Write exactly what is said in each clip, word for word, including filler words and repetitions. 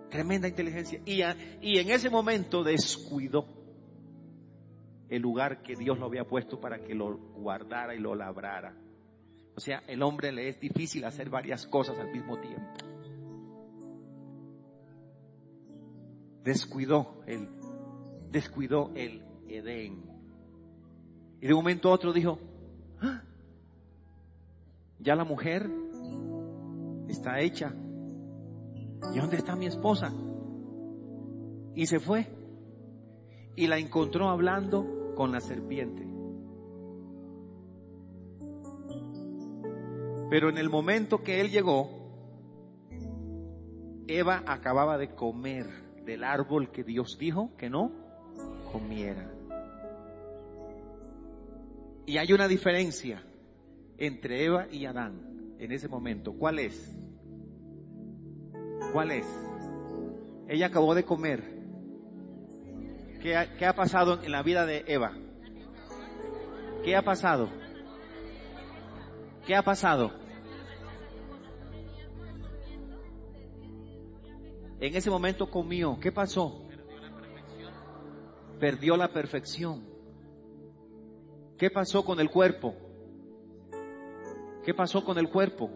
Tremenda inteligencia. Y, a, y en ese momento descuidó el lugar que Dios lo había puesto para que lo guardara y lo labrara. O sea, el hombre le es difícil hacer varias cosas al mismo tiempo. Descuidó el, descuidó el Edén. Y de un momento a otro dijo, ¿ah? Ya la mujer está hecha. ¿Y dónde está mi esposa? Y se fue. Y la encontró hablando con la serpiente. Pero en el momento que él llegó, Eva acababa de comer del árbol que Dios dijo que no comiera. Y hay una diferencia entre Eva y Adán en ese momento. ¿Cuál es? ¿Cuál es? Ella acabó de comer. ¿Qué ha, qué ha pasado en la vida de Eva? ¿Qué ha pasado? ¿Qué ha pasado? En ese momento comió. ¿Qué pasó? Perdió la perfección. ¿Qué pasó con el cuerpo? ¿Qué pasó con el cuerpo?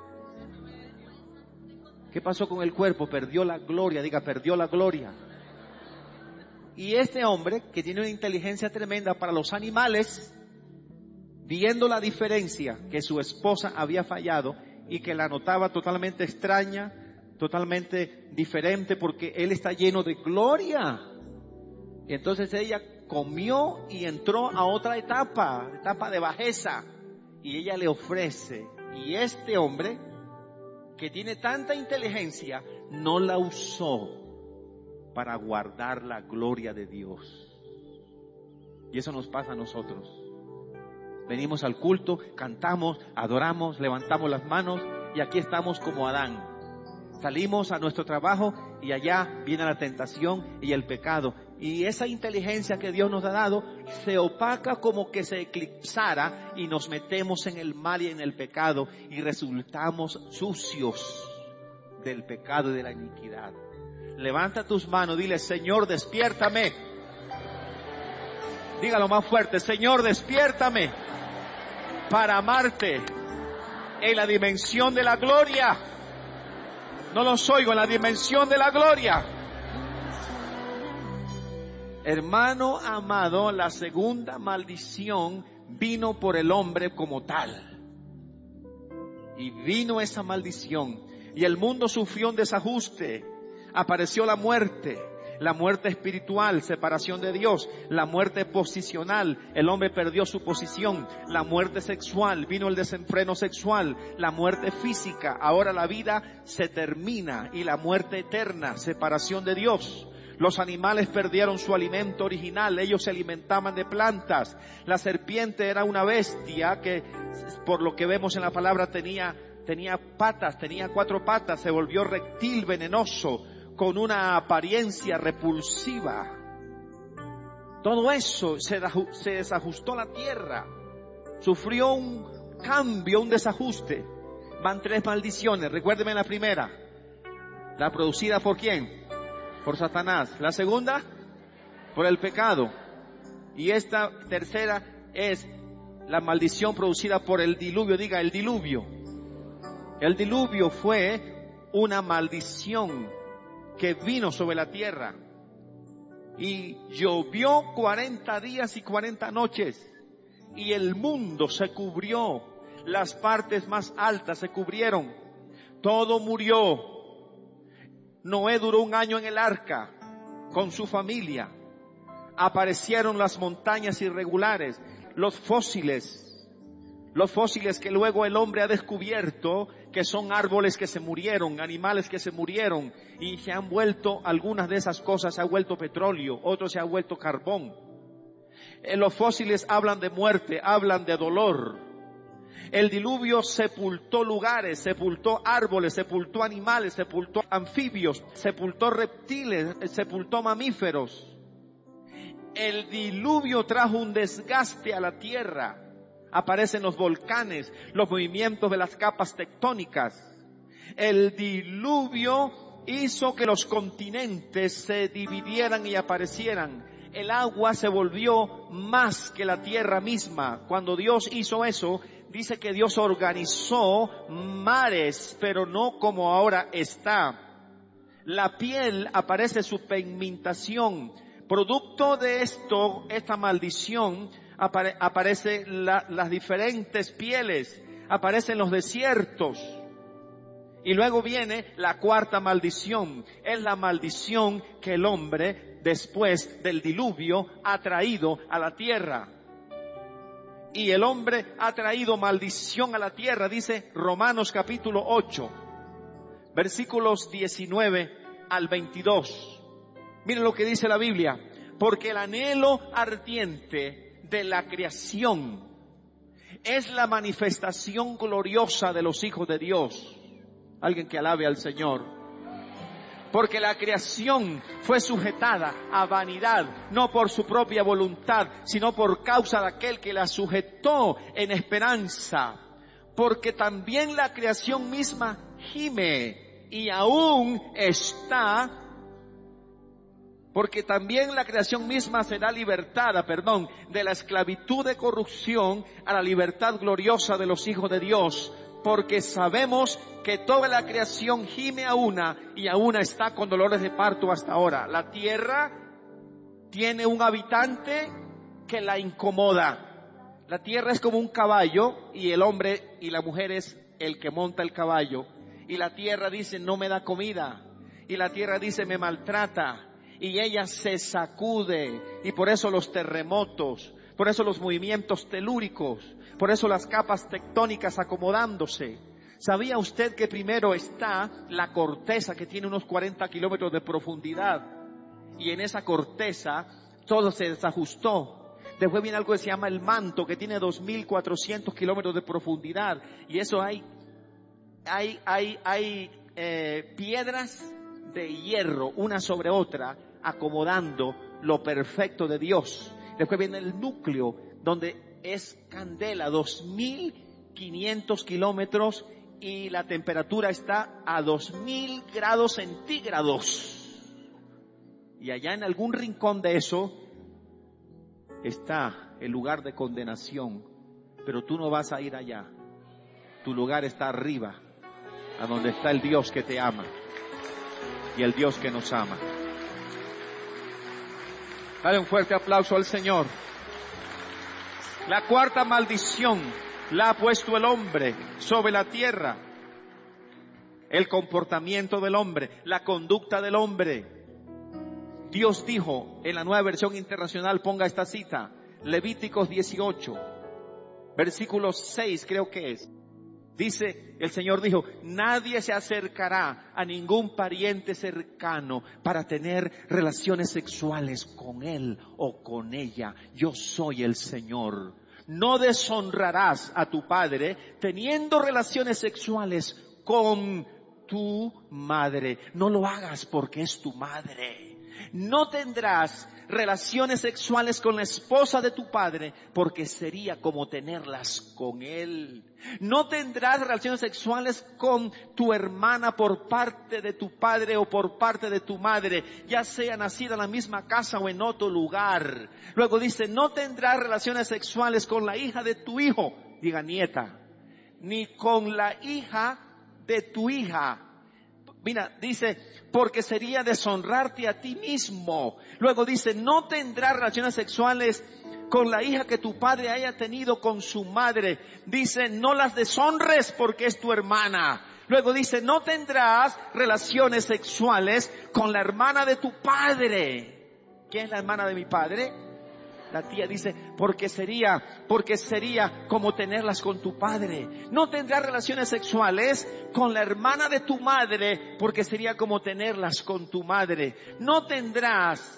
¿Qué pasó con el cuerpo? Perdió la gloria. Diga, perdió la gloria. Y este hombre, que tiene una inteligencia tremenda para los animales, viendo la diferencia que su esposa había fallado y que la notaba totalmente extraña, totalmente diferente, porque él está lleno de gloria. Y entonces ella comió y entró a otra etapa, etapa de bajeza, y ella le ofrece. Y este hombre, que tiene tanta inteligencia, no la usó para guardar la gloria de Dios. Y eso nos pasa a nosotros. Venimos al culto, cantamos, adoramos, levantamos las manos, y aquí estamos como Adán. Salimos a nuestro trabajo y allá viene la tentación y el pecado. Y esa inteligencia que Dios nos ha dado se opaca, como que se eclipsara, y nos metemos en el mal y en el pecado y resultamos sucios del pecado y de la iniquidad. Levanta tus manos, dile: Señor, despiértame. Dígalo más fuerte: Señor, despiértame para amarte en la dimensión de la gloria. No los oigo, en la dimensión de la gloria. Hermano amado, la segunda maldición vino por el hombre como tal. Y vino esa maldición, y el mundo sufrió un desajuste. Apareció la muerte, la muerte espiritual, separación de Dios, la muerte posicional, el hombre perdió su posición, la muerte sexual, vino el desenfreno sexual, la muerte física, ahora la vida se termina, y la muerte eterna, separación de Dios. Los animales perdieron su alimento original, ellos se alimentaban de plantas. La serpiente era una bestia que, por lo que vemos en la palabra, tenía, tenía patas, tenía cuatro patas, se volvió reptil venenoso, con una apariencia repulsiva. Todo eso se, se desajustó la tierra, sufrió un cambio, un desajuste. Van tres maldiciones. Recuérdeme la primera, la producida por ¿quién? Por Satanás. La segunda, por el pecado. Y esta tercera es la maldición producida por el diluvio. Diga, el diluvio. El diluvio fue una maldición que vino sobre la tierra, y llovió cuarenta días y cuarenta noches, y el mundo se cubrió, las partes más altas se cubrieron, todo murió. Noé duró un año en el arca con su familia. Aparecieron las montañas irregulares, los fósiles, los fósiles que luego el hombre ha descubierto, que son árboles que se murieron, animales que se murieron, y se han vuelto, algunas de esas cosas se ha vuelto petróleo, otros se ha vuelto carbón. Los fósiles hablan de muerte, hablan de dolor. El diluvio sepultó lugares, sepultó árboles, sepultó animales, sepultó anfibios, sepultó reptiles, sepultó mamíferos. El diluvio trajo un desgaste a la tierra. Aparecen los volcanes, los movimientos de las capas tectónicas. El diluvio hizo que los continentes se dividieran y aparecieran. El agua se volvió más que la tierra misma. Cuando Dios hizo eso, dice que Dios organizó mares, pero no como ahora está. La piel aparece su pigmentación. Producto de esto, esta maldición, apare, aparece la, las diferentes pieles, aparecen los desiertos. Y luego viene la cuarta maldición. Es la maldición que el hombre, después del diluvio, ha traído a la tierra. Y el hombre ha traído maldición a la tierra, dice Romanos capítulo ocho, versículos diecinueve al veintidós. Miren lo que dice la Biblia. Porque el anhelo ardiente de la creación es la manifestación gloriosa de los hijos de Dios. Alguien que alabe al Señor. Porque la creación fue sujetada a vanidad, no por su propia voluntad, sino por causa de aquel que la sujetó en esperanza. Porque también la creación misma gime y aún está, porque también la creación misma será libertada, perdón, de la esclavitud de corrupción a la libertad gloriosa de los hijos de Dios. Porque sabemos que toda la creación gime a una y a una está con dolores de parto hasta ahora. La tierra tiene un habitante que la incomoda. La tierra es como un caballo y el hombre y la mujer es el que monta el caballo. Y la tierra dice no me da comida. Y la tierra dice me maltrata. Y ella se sacude. Y por eso los terremotos, por eso los movimientos telúricos, por eso las capas tectónicas acomodándose. ¿Sabía usted que primero está la corteza que tiene unos cuarenta kilómetros de profundidad? Y en esa corteza todo se desajustó. Después viene algo que se llama el manto, que tiene dos mil cuatrocientos kilómetros de profundidad. Y eso hay, hay, hay, hay eh, piedras de hierro, una sobre otra, acomodando lo perfecto de Dios. Después viene el núcleo, donde es candela, dos mil quinientos kilómetros y la temperatura está a dos mil grados centígrados. Y allá en algún rincón de eso está el lugar de condenación, pero tú no vas a ir allá. Tu lugar está arriba, a donde está el Dios que te ama y el Dios que nos ama. Dale un fuerte aplauso al Señor. La cuarta maldición la ha puesto el hombre sobre la tierra. El comportamiento del hombre, la conducta del hombre. Dios dijo en la Nueva Versión Internacional, ponga esta cita, Levíticos dieciocho, versículo seis creo que es. Dice, el Señor dijo, nadie se acercará a ningún pariente cercano para tener relaciones sexuales con él o con ella. Yo soy el Señor. No deshonrarás a tu padre teniendo relaciones sexuales con tu madre. No lo hagas porque es tu madre. No tendrás relaciones sexuales con la esposa de tu padre, porque sería como tenerlas con él. No tendrás relaciones sexuales con tu hermana por parte de tu padre o por parte de tu madre, ya sea nacida en la misma casa o en otro lugar. Luego dice, no tendrás relaciones sexuales con la hija de tu hijo, diga nieta, ni con la hija de tu hija. Mira, dice, porque sería deshonrarte a ti mismo. Luego dice, no tendrás relaciones sexuales con la hija que tu padre haya tenido con su madre. Dice, no las deshonres porque es tu hermana. Luego dice, no tendrás relaciones sexuales con la hermana de tu padre. ¿Quién es la hermana de mi padre? La tía dice, porque sería, porque sería como tenerlas con tu padre. No tendrás relaciones sexuales con la hermana de tu madre, porque sería como tenerlas con tu madre. No tendrás,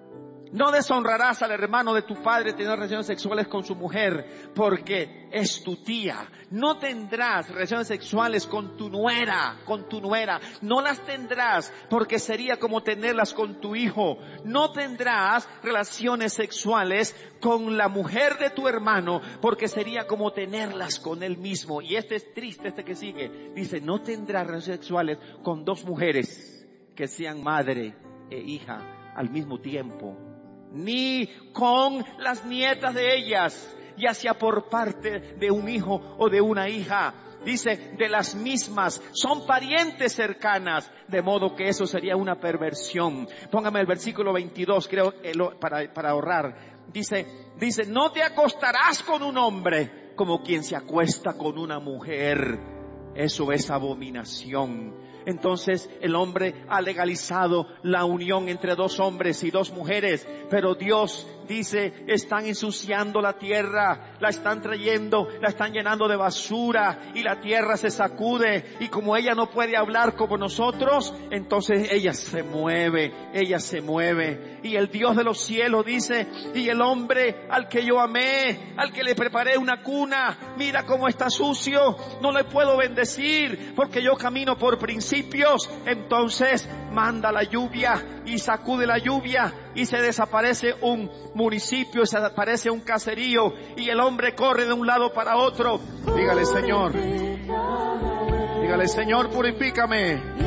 no deshonrarás al hermano de tu padre teniendo relaciones sexuales con su mujer, porque es tu tía. No tendrás relaciones sexuales con tu nuera, con tu nuera. No las tendrás, porque sería como tenerlas con tu hijo. No tendrás relaciones sexuales con la mujer de tu hermano, porque sería como tenerlas con él mismo. Y este es triste, este que sigue. Dice, no tendrás relaciones sexuales con dos mujeres que sean madre e hija al mismo tiempo, ni con las nietas de ellas, ya sea por parte de un hijo o de una hija. Dice, de las mismas, son parientes cercanas, de modo que eso sería una perversión. Póngame el versículo veintidós, creo, para, para ahorrar. Dice, dice, no te acostarás con un hombre como quien se acuesta con una mujer. Eso es abominación. Entonces el hombre ha legalizado la unión entre dos hombres y dos mujeres, pero Dios dice, están ensuciando la tierra, la están trayendo, la están llenando de basura y la tierra se sacude, y como ella no puede hablar como nosotros, entonces ella se mueve, ella se mueve. Y el Dios de los cielos dice, y el hombre al que yo amé, al que le preparé una cuna, mira cómo está sucio, no le puedo bendecir porque yo camino por principios. Entonces manda la lluvia y sacude la lluvia y se desaparece un municipio, se desaparece un caserío y el hombre corre de un lado para otro. Dígale, Señor, dígale, Señor, purifícame.